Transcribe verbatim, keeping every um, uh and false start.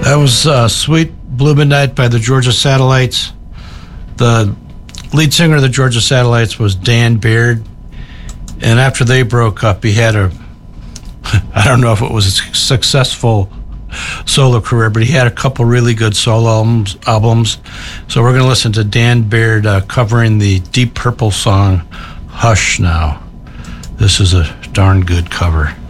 That was uh, Sweet Blue Midnight by the Georgia Satellites. The lead singer of the Georgia Satellites was Dan Baird. And after they broke up, he had a, I don't know if it was a successful solo career, but he had a couple really good solo albums. albums. So we're going to listen to Dan Baird uh, covering the Deep Purple song, Hush Now. This is a darn good cover.